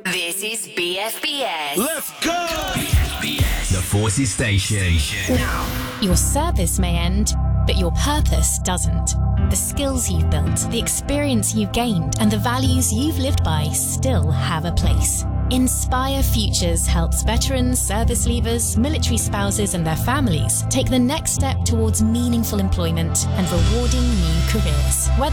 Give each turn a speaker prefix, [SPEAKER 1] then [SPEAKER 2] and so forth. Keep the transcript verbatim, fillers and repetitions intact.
[SPEAKER 1] This is B F B S.
[SPEAKER 2] Let's go!
[SPEAKER 3] B F B S, the Forces Station.
[SPEAKER 1] Now,
[SPEAKER 4] Your service may end, but your purpose doesn't. The skills you've built, the experience you've gained, and the values you've lived by still have a place. Inspire Futures helps veterans, service leavers, military spouses, and their families take the next step towards meaningful employment and rewarding new careers. Whether